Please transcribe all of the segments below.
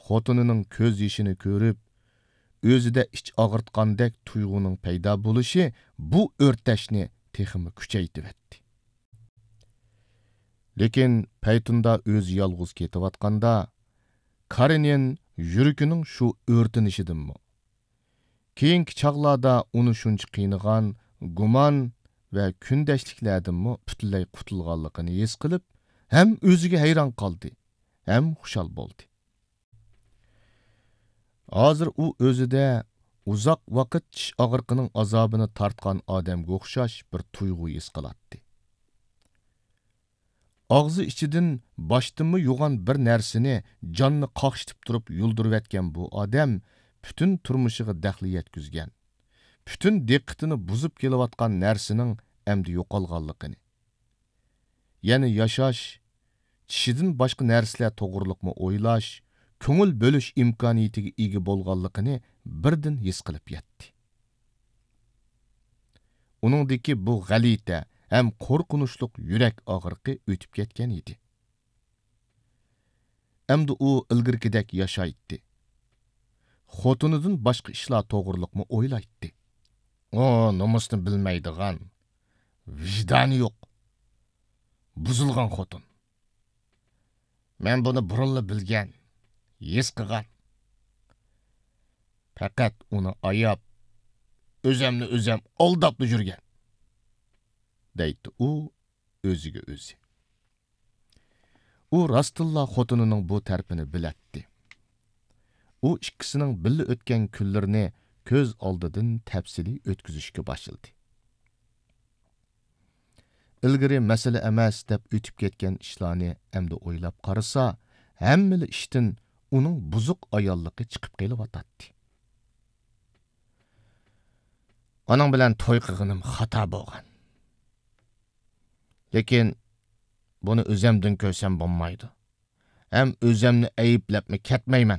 xotinining ko'z yoshini ko'rib, o'zida ich og'irtgandek tuyg'uning paydo bo'lishi bu o'rtashni texmi kuchaytirdi. Lekin paytunda o'zi yolg'iz ketayotganda, Karenin yuragining shu o'rtinishidimi, keyingi chog'larda uni shuncha qiynagan gumon va kundashliklardanmi butunlay qutulganligini his qilib, ham o'ziga hayron qoldi, ham xushal bo'ldi. Hozir u o'zida uzoq vaqt tish og'riqining azobini tortgan odamga o'xshash bir tuyg'u his qiladi. Og'zi ichidan boshdanmi yo'g'on bir narsani jonni qoqshitib turib yuldirayotgan bu odam butun turmushiga daxli yetkazgan, butun diqqatini buzib kelayotgan narsaning endi yo'qolganligini, ya'ni yashash, tishidan boshqa narsalar to'g'riliqmi o'ylash, ko'ngil bo'lish imkoniyatiga ega bo'lganligini birdan his qilib yetdi. Uningdagi bu g'alita ham qo'rqinchli yurak og'riqi o'tib ketgan edi. Endi u ilgirgidek yashaydi. Xotinidan boshqa ishlar to'g'riliqmi o'ylaydi. O, nomusni bilmaydigan, vijdoni yo'q, buzilgan xotin. Men buni burunla bilgan, his qilgan. Faqat uni ayab, o'zim aldab yurgan, deydi u o'ziga o'zi. U rostilla xotinining bu tarpini bilatdi. U ikkisining birga o'tgan kunlarini ko'z oldidan tafsiliy o'tkazishga boshladi. Ilgari masala emas deb o'tib ketgan ishlarni endi o'ylab qarasa, hammali ishdan uning buzuq ayolligi chiqib kelyotdi. Onun bilan to'y qilganim xato bo'lgan. Lekin buni o'zimdan ko'rsam bo'lmaydi. Ham o'zimni ayblabmi ketmayman.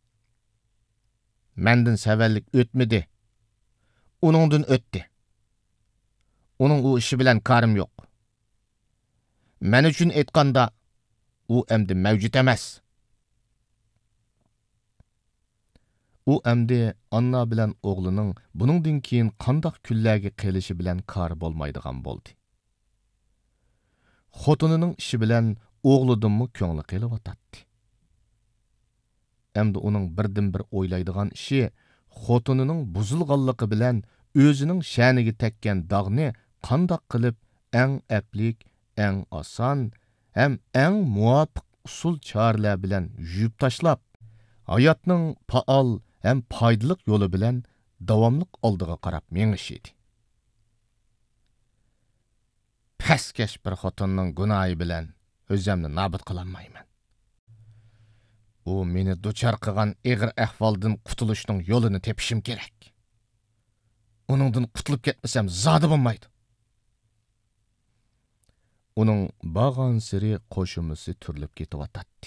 Mendan savallik o'tmadi. Uningdan o'tdi. Uning u ishi bilan karim yo'q. Men uchun aytganda u endi mavjud emas. U endi Anna bilan o'g'lining buningdan keyin qandoq kunlarga qelishi bilan kar bo'lmaydigan bo'ldi. Xotinining ishi bilan o'g'lidanmi ko'ngli qelyotdi. Endi uning birdan bir o'ylaydigan ishi xotinining buzilganligi bilan o'zining sha'niga tekkan dog'ni qandoq qilib eng aplik, eng oson ham eng muvofiq usul choralar bilan yuvib tashlab, hayotning faol ham foydali yo'li bilan davomli oldiga qarab mengish edi. Paskesh bir xotinning gunohi bilan o'zimni nobud qilolmayman. U meni duchor qilgan ig'ir ahvoldan qutulishning yo'lini tepishim kerak. Uningdan qutulib ketmasam zodi bo'lmaydi. Uning bag'on siri qo'shimisi turilib ketyotdi.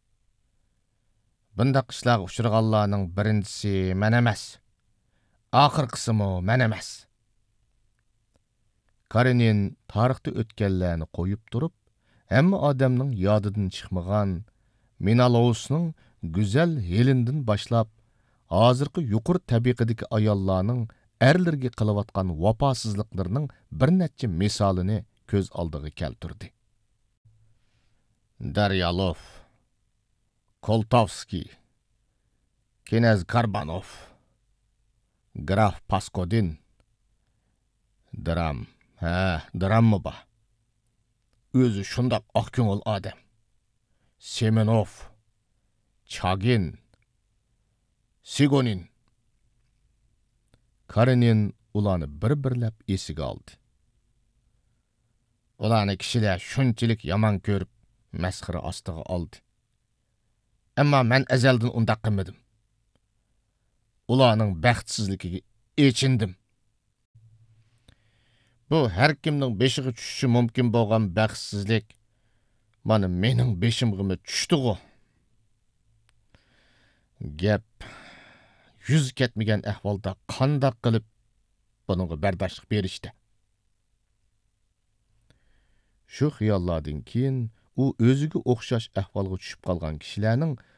Bundaq ishlarga uchraganlarning birinchisi men emas. Oxirg'isimi men emas. Karenin tarixda o'tganlarni qo'yib turib, hamma odamning yodidan chiqmagan Menelausning go'zal Helendan boshlab, hozirgi yuqori tabaqadagi ayollarning erlarga qilayotgan vafosizliklarining bir necha misolini ko'z oldiga keltirdi. Daryalov, Koltovskiy, Knez Karbanov, Graf Paskodin, Drammi ba. O'zi shundoq oq ko'ngil odam. Semenov, Chagin, Sigonin. Karenin ularni bir-birlab esiga oldi. Ularni kishilar shunchalik yomon ko'rib, masxara ostiga oldi. Ammo men azaldan undaq qilmadim. Ularning baxtsizligiga echindim. Bu har kimning beshiga tushishi mumkin bo'lgan baxtsizlik mana mening beshimga tushdi-ku. Gap yuz ketmagan ahvolda qandoq qilib buningga bardoshlik berishdi. Shu xiyollardan keyin u o'ziga o'xshash ahvolga tushib qolgan kishilarning